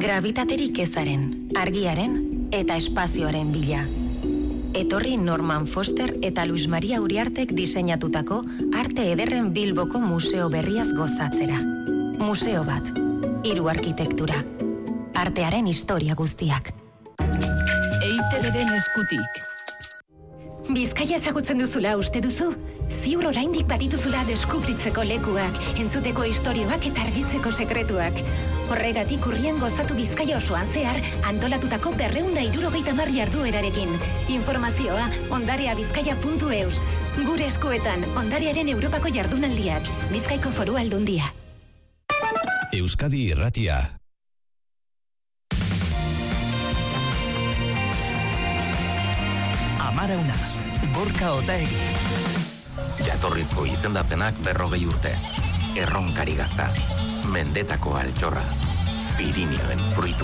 Gravitaterik ezaren, argiaren eta espazioaren bila. Etorri Norman Foster eta Luis Maria Uriartek diseinatutako arte ederren Bilboko museo berriaz gozatzera. Museo bat, 3 arkitektura. Artearen historia guztiak. EITB-den eskutik. Bizkaia ezagutzen duzula uste duzu? Ziur oraindik badituzula deskubritzeko lekuak, entzuteko istorioak eta argitzeko sekretuak. Horregatik urrian gozatu Bizkaia osoan zehar antolatutako 270 jarduerarekin. Informazioa ondareabizkaia.eus. Gure eskuetan ondarearen Europako jardunaldiak. Bizkaiko Foru Aldundia. Euskadi Irratia. Amarauna, Gorka Otaegi. Jatorrizko izendapenak 40 urte. Erronkari gazta. Mendetako altxorra. Pirinioen fruitua.